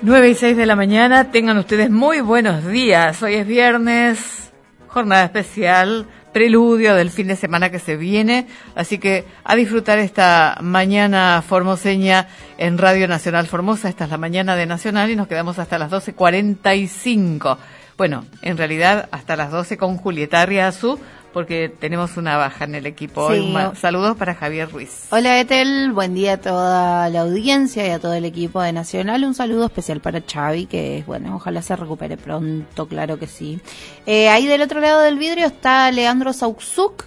9:06 de la mañana, tengan ustedes muy buenos días. Hoy es viernes, jornada especial, preludio del fin de semana que se viene, así que a disfrutar esta mañana formoseña en Radio Nacional Formosa. Esta es la mañana de Nacional y nos quedamos hasta las 12:45. Bueno, en realidad hasta las 12 con Julieta Arriazú, porque tenemos una baja en el equipo. Sí. Saludos para Javier Ruiz. Hola Ethel, buen día a toda la audiencia y a todo el equipo de Nacional. Un saludo especial para Xavi, que bueno, ojalá se recupere pronto, claro que sí. Ahí del otro lado del vidrio está Leandro Sauczuk.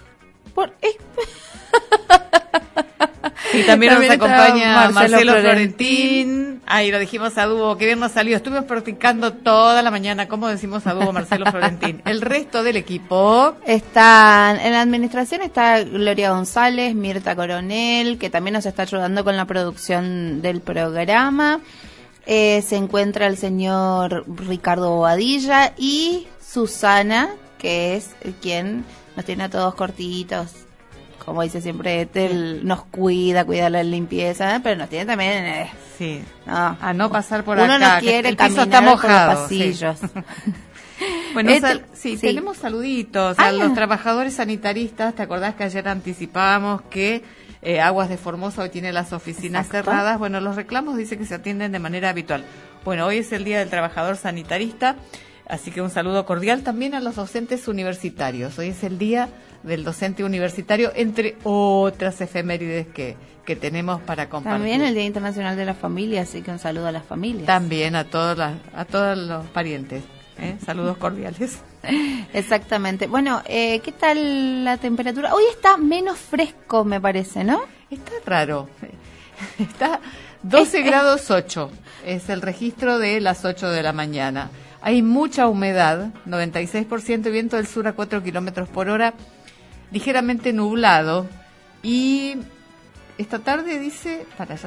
Y también nos acompaña Marcelo Florentín. Florentín. Ahí lo dijimos a dúo, que bien nos salió. Estuvimos practicando toda la mañana cómo decimos a dúo Marcelo Florentín. El resto del equipo Están en la administración, está Gloria González, Mirta Coronel, que también nos está ayudando con la producción del programa. Se encuentra el señor Ricardo Bobadilla y Susana, que es quien nos tiene a todos cortitos. Como dice siempre Ethel, nos cuida la limpieza, pero nos tiene también... sí, no, a no pasar por uno acá. No quiere el piso caminar está mojado, por los pasillos. Sí. Bueno, sí, tenemos saluditos a los trabajadores sanitaristas. ¿Te acordás que ayer anticipábamos que Aguas de Formosa hoy tiene las oficinas cerradas? Bueno, los reclamos dice que se atienden de manera habitual. Bueno, hoy es el Día del Trabajador Sanitarista, así que un saludo cordial también a los docentes universitarios. Hoy es el Día del Docente Universitario, entre otras efemérides que tenemos para compartir. También el Día Internacional de la Familia, así que un saludo a las familias. También a todos los parientes. Saludos cordiales. Exactamente. Bueno, ¿qué tal la temperatura? Hoy está menos fresco, me parece, ¿no? Está raro. Está 12 grados 8. Es el registro de las 8 de la mañana. Hay mucha humedad, 96%, viento del sur a 4 kilómetros por hora, ligeramente nublado. Y esta tarde dice,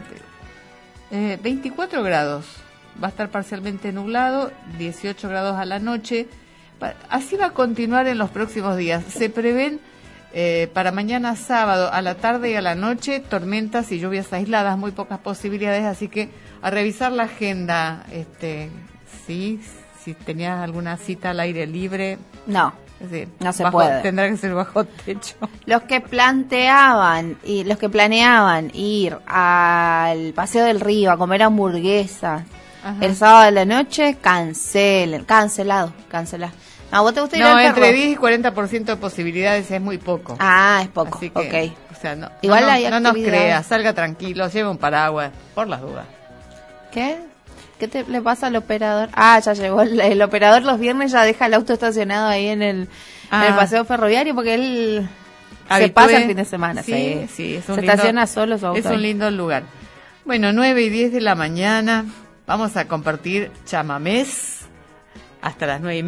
24 grados. Va a estar parcialmente nublado, 18 grados a la noche. Así va a continuar en los próximos días. Se prevén para mañana sábado a la tarde y a la noche tormentas y lluvias aisladas, muy pocas posibilidades, así que a revisar la agenda. Sí, si tenías alguna cita al aire libre. No. Sí, no se puede. Tendrá que ser bajo techo. Los que planeaban ir al Paseo del Río a comer hamburguesas el sábado de la noche, cancelado. No, ¿vos te gusta ir al Perro? Entre 10 y 40% de posibilidades es muy poco. Ah, es poco, así que, ok. O sea, no nos creas, salga tranquilo, lleve un paraguas, por las dudas. ¿Qué le pasa al operador? Ah, ya llegó el operador los viernes, ya deja el auto estacionado ahí en el paseo ferroviario porque él se pasa el fin de semana. Sí, es se estaciona solo su auto. Es un lindo lugar. Bueno, 9:10 de la mañana, vamos a compartir chamamés hasta las 9:30.